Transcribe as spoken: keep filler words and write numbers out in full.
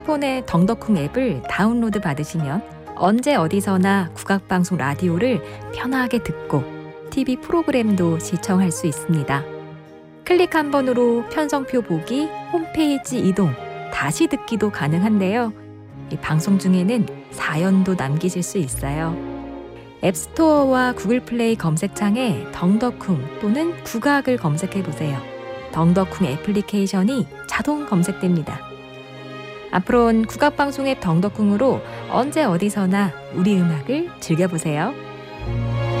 폰의 덩덕쿵 앱을 다운로드 받으시면 언제 어디서나 국악방송 라디오를 편하게 듣고 티비 프로그램도 시청할 수 있습니다. 클릭 한 번으로 편성표 보기, 홈페이지 이동, 다시 듣기도 가능한데요. 이 방송 중에는 사연도 남기실 수 있어요. 앱스토어와 구글 플레이 검색창에 덩덕쿵 또는 국악을 검색해 보세요. 덩덕쿵 애플리케이션이 자동 검색됩니다. 앞으로는 국악방송 앱 덩덕쿵으로 언제 어디서나 우리 음악을 즐겨보세요.